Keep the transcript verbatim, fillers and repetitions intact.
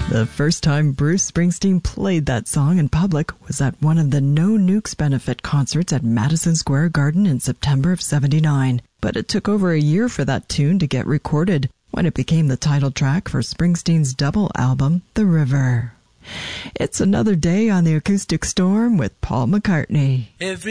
The first time Bruce Springsteen played that song in public was at one of the No Nukes benefit concerts at Madison Square Garden in September of seventy-nine. But it took over a year for that tune to get recorded, when it became the title track for Springsteen's double album, The River. It's another day on the Acoustic Storm with Paul McCartney. Every